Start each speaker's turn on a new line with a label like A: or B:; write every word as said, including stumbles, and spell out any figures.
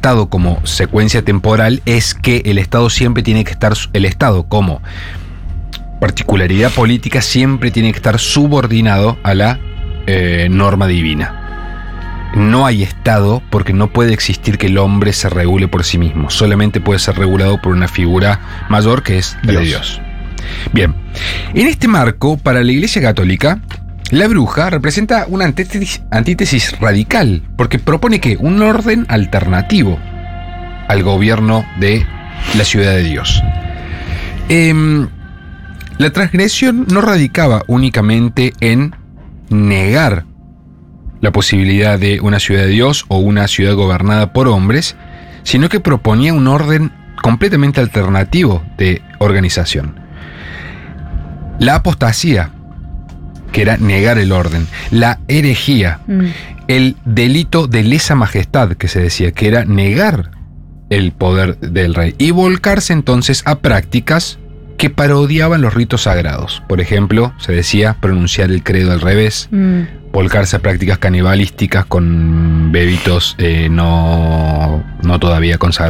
A: Estado como secuencia temporal es que el Estado siempre tiene que estar, el Estado como particularidad política siempre tiene que estar subordinado a la eh, norma divina. No hay Estado porque no puede existir que el hombre se regule por sí mismo. Solamente puede ser regulado por una figura mayor que es la de Dios. Bien, en este marco, para la Iglesia Católica, la bruja representa una antítesis, antítesis radical, porque propone que un orden alternativo al gobierno de la ciudad de Dios. Eh, la transgresión no radicaba únicamente en negar la posibilidad de una ciudad de Dios o una ciudad gobernada por hombres, sino que proponía un orden completamente alternativo de organización. La apostasía, que era negar el orden, la herejía, mm. el delito de lesa majestad, que se decía, que era negar el poder del rey, y volcarse entonces a prácticas que parodiaban los ritos sagrados. Por ejemplo, se decía pronunciar el credo al revés, mm. volcarse a prácticas canibalísticas con bebitos eh, no, no todavía consagrados